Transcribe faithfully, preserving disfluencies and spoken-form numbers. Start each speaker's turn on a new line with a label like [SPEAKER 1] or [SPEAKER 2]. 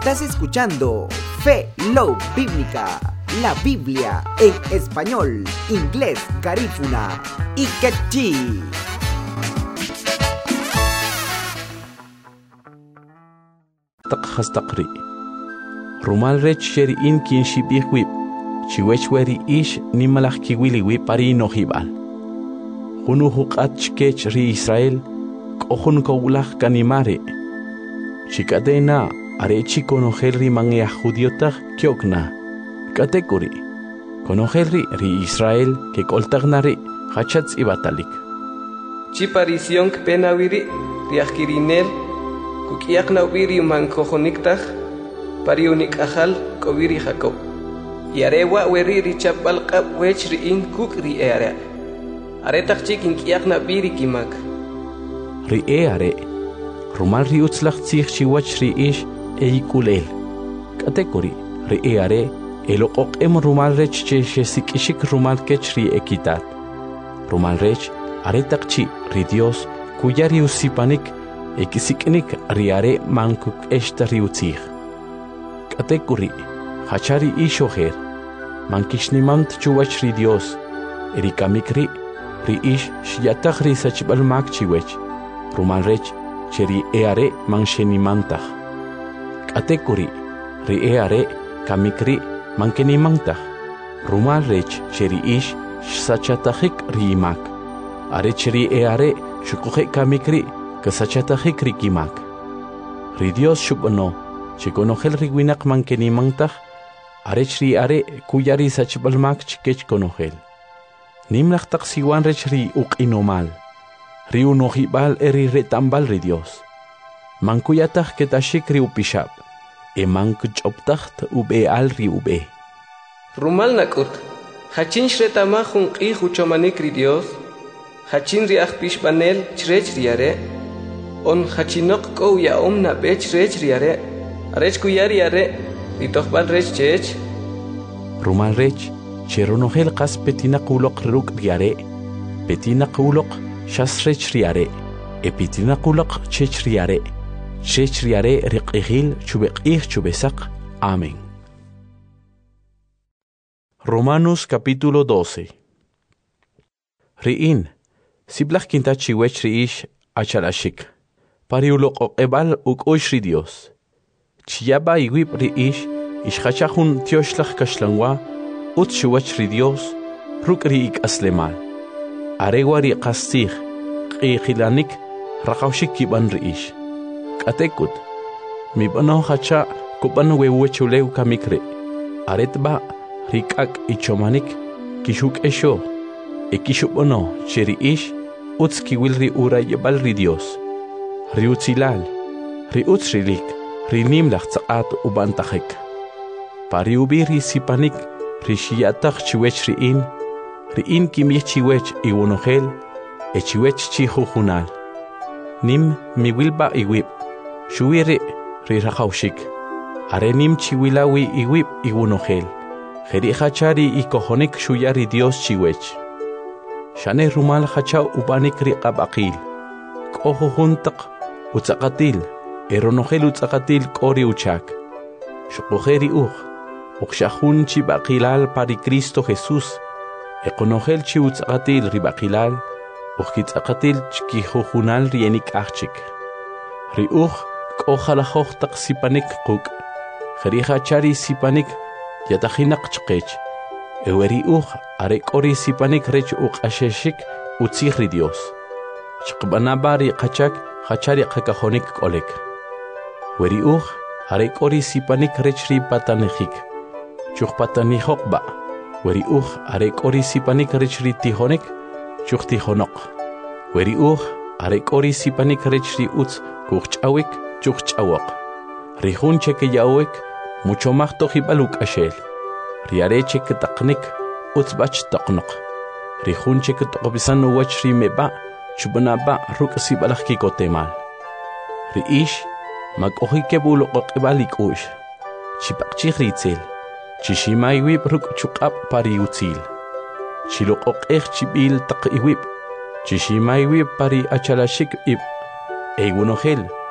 [SPEAKER 1] Estás escuchando Fe Love Bíblica, la Biblia en español, inglés, garífuna y quechí.
[SPEAKER 2] Taqhastaqri Rumal rech sheri in kin shibih wib chiwech weri ish nimalach kiwili wib pari no hibal Hunu huqat chkech ri Israel kohun kowlach kanimare chikadena are chikonogel ri mangya judiotag kyokna katekuri konogel ri ri Israel ke koltagnari hachats ibatalik
[SPEAKER 3] chiparision penawiri riakirinel kukiak na ubiri mankojoniktaj pariunik ajal kobiri Jacob yarewa weri richapal qab wech riin kuk ri ere aretak chikin kiak na biri kimak
[SPEAKER 2] ri ere rumal ri utzlach tsich chiwach ri ish eikulel katekori ri ere eloqoq em rumal rech che sikishik rumal kech ri ekitat rumal rech aretak chi ri Dios kuyari usipanik Ekisiknik riare mankuk esta riutzig. Katekuri, hachari ishoher, mankishnimant chuwach ri Dios, erikamikri, ri ish shiatach ri sachbal makchiwech, rumalrech, cheri eare manshenimantach. Katekuri, ri eare kamikri mankenimantach, rumalrech, cheri ish sachatachik ri imak, are cheri eare shukuhe kamikri, Kasachata hikrikimak. Ri Dios shubano, chikonogel riwinak mankenimantach, arech ri are kuyari sachbalmak chikech konogel. Nimlach taksiwan rech ri ukinomal. Ri unohibal eri retambal ri Dios. Mankuyatach ketashik ri upishab. E mankuchoptacht ube al ri ube.
[SPEAKER 3] Rumal nakut, hachin shretamahun qi huchomanik ri Dios. Hachin ri akpishbanel chrech ri are. On hachinok ko ya omna bech rech riare arech kuyari are ritohbal rech chech
[SPEAKER 2] rumal rech cheronogel qas petina qulok ruk riare petina qulok shas rech riare epitina qulok chech riare chech riare riqihil chubeqih chubesak amén. Romanos capítulo doce. Riin siblach kinta chiwech riish achalashik Pariulok ebal uk oishri Dios. Chiyaba iwib ri ish, ishachahun tioshlach kashlangwa, ut shuwach ri Dios, ruk ri ik aslemal. Arewa ri qastig, qiqilanik, rakawshik kiban ri ish. Katekut, mibano hacha kuban wewechuleu kamikre. Aretba, rikak ichomanik, kishuk esho, e kishubono, cheri ish, uts kiwil ri ura yebal ri Dios. Riutzilal, riutzrilik, rinimlach tzaat ubantachik. Pariubiri sipanik, rishiatach chiwech riin, riin kimich chiwech iwonogel, e chiwech chihujunal. Nim miwilba iwib, shuiri rirahaushik. Are nim chiwilawi iwib iwonogel, jerihachari ikohonik shuyari Dios chiwech. Shane rumal hacha ubanik riqabaqil, kohujuntak, Utzakatil, eronogel utzakatil kori uchak. Shukogeri uch, ukshahun chibakilal pari Cristo Jesús. Ekonogel chi utzakatil ribakilal, ukitzakatil chkihujunal rienik achik. Ri uch, kohalahoch tak sipanik kuk. Jeriha chari sipanik, yatahinak chkech. Eweri uch, are kori sipanik rech uk asheshik, utzihri Dios. Chkbanabari kachak, Hachari kakahonik kolek. Weri uch, harek ori sipanik rechri patanihik. Chuk patanihok ba. Weri uch, harek ori sipanik rechri tihonik. Chuk tihonok. Weri uch, harek ori sipanik rechri utz kuchawik, chuk chawok. Rihun cheke yawek, mucho más tohibaluk ashel. Riare cheke taknik, utz bach toknok. Rihun cheke tokobisan uwachri meba. Chubanaba ruk sibalach kikotemal. Riish mag-ohike bulo qibalik ush. Chipakchih ritzel. Chishimaiwib ruk chukap pari utzil. Chilokokeh chibil tak iwib. Chishimaiwib pari achalashik ib. Egunogel.